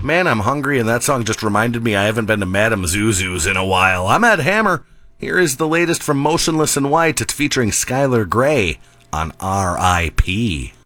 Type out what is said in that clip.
Man, I'm hungry, and that song just reminded me I haven't been to Madame Zuzu's in a while. I'm Ed Hammer. Here is the latest from Motionless in White. It's featuring Skylar Grey on R.I.P.